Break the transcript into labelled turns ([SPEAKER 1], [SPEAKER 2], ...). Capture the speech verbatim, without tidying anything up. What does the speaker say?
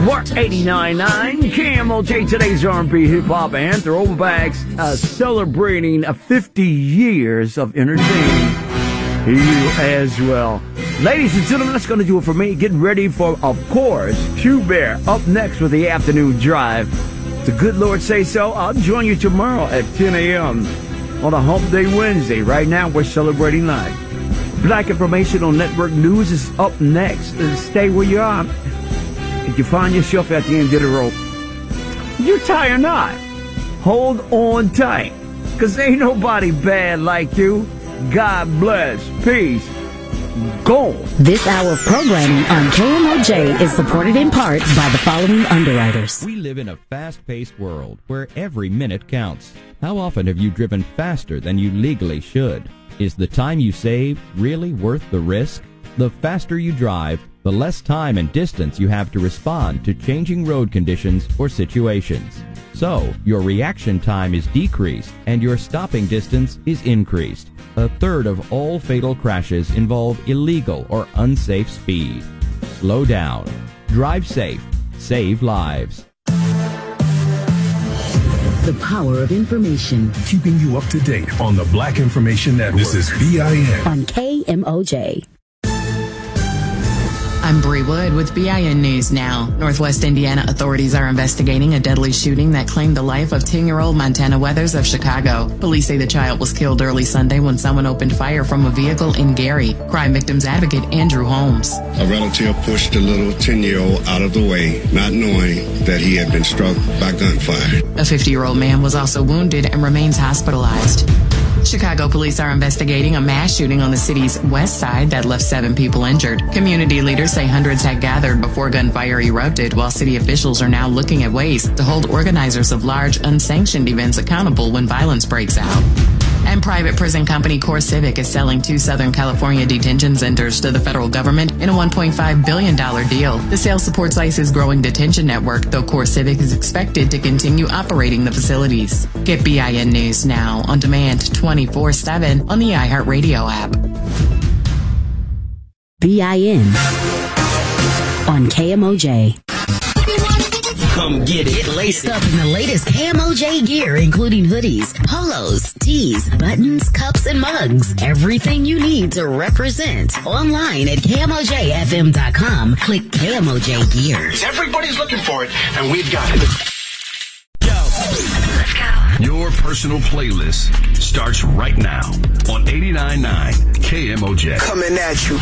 [SPEAKER 1] We're eighty-nine point nine K M O J, today's R and B hip-hop and throwbacks, uh, celebrating uh, fifty years of entertaining you as well. Ladies and gentlemen, that's going to do it for me. Getting ready for, of course, Q Bear up next with the afternoon drive. The good Lord say so. I'll join you tomorrow at ten a.m. on a Hump Day Wednesday. Right now, we're celebrating life. Black Informational Network News is up next. Stay where you are. If you find yourself at the end of the rope, you tie a knot. Hold on tight, because ain't nobody bad like you. God bless. Peace. Go.
[SPEAKER 2] This hour of programming on K M O J is supported in part by the following underwriters.
[SPEAKER 3] We live in a fast-paced world where every minute counts. How often have you driven faster than you legally should? Is the time you save really worth the risk? The faster you drive, the less time and distance you have to respond to changing road conditions or situations. So, your reaction time is decreased and your stopping distance is increased. A third of all fatal crashes involve illegal or unsafe speed. Slow down. Drive safe. Save lives.
[SPEAKER 2] The power of information.
[SPEAKER 4] Keeping you up to date on the Black Information Network. This is B I N.
[SPEAKER 2] On K M O J.
[SPEAKER 5] I'm Bree Wood with B I N News Now. Northwest Indiana authorities are investigating a deadly shooting that claimed the life of ten-year-old Montana Weathers of Chicago. Police say the child was killed early Sunday when someone opened fire from a vehicle in Gary. Crime victims advocate Andrew Holmes.
[SPEAKER 6] A relative pushed the little ten-year-old out of the way, not knowing that he had been struck by gunfire.
[SPEAKER 5] A fifty-year-old man was also wounded and remains hospitalized. Chicago police are investigating a mass shooting on the city's west side that left seven people injured. Community leaders say hundreds had gathered before gunfire erupted, while city officials are now looking at ways to hold organizers of large, unsanctioned events accountable when violence breaks out. And private prison company CoreCivic is selling two Southern California detention centers to the federal government in a one point five billion dollars deal. The sale supports ICE's growing detention network, though CoreCivic is expected to continue operating the facilities. Get B I N News Now on demand twenty-four seven on the iHeartRadio app.
[SPEAKER 2] B I N on K M O J.
[SPEAKER 7] Come get it.
[SPEAKER 2] Get laced up in the latest K M O J gear, including hoodies, polos, tees, buttons, cups, and mugs. Everything you need to represent. Online at K M O J F M dot com. Click K M O J Gear.
[SPEAKER 7] Everybody's looking for it, and we've got it.
[SPEAKER 4] Your personal playlist starts right now on eighty-nine point nine K M O J.
[SPEAKER 7] Coming at you.